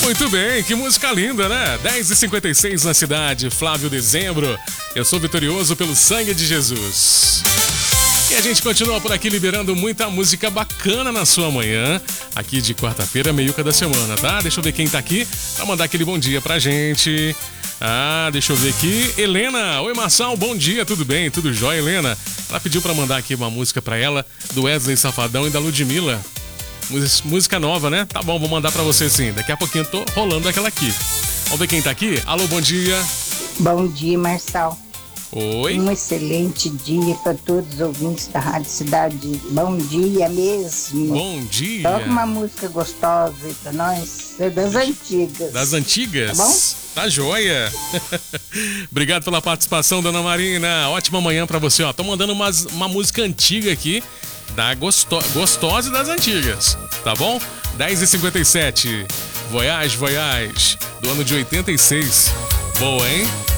Muito bem, que música linda, né? 10h56 na cidade, Flávio Dezembro. Eu sou vitorioso pelo sangue de Jesus. E a gente continua por aqui liberando muita música bacana na sua manhã, aqui de quarta-feira, meiuca da semana, tá? Deixa eu ver quem tá aqui pra mandar aquele bom dia pra gente. Deixa eu ver aqui. Helena, oi Marçal, bom dia, tudo bem? Tudo jóia, Helena? Ela pediu pra mandar aqui uma música pra ela, do Wesley Safadão e da Ludmilla. Música nova, né? Tá bom, vou mandar pra você sim. Daqui a pouquinho eu tô rolando aquela aqui. Vamos ver quem tá aqui? Alô, bom dia. Bom dia, Marçal. Oi. Um excelente dia para todos os ouvintes da Rádio Cidade. Bom dia mesmo. Bom dia. Toca uma música gostosa aí pra nós. É das antigas. Das antigas? Tá bom? Tá joia. Obrigado pela participação, dona Marina. Ótima manhã pra você, ó. Tô mandando uma música antiga aqui. Da gostosa e das antigas, tá bom? 10h57, Voyage, Voyage, do ano de 86. Boa, hein?